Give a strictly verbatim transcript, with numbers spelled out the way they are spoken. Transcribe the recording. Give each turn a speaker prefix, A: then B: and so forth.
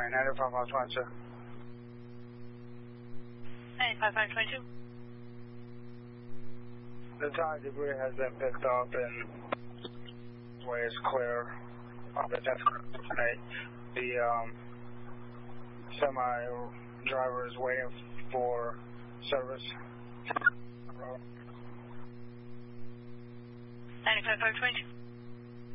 A: Alright, ninety-five five twenty-two.
B: ninety-five five twenty-two.
A: The tire debris has been picked up and the way is clear. Up at tenth tonight. The um, semi driver is waiting for service.
B: ninety-five five twenty-two.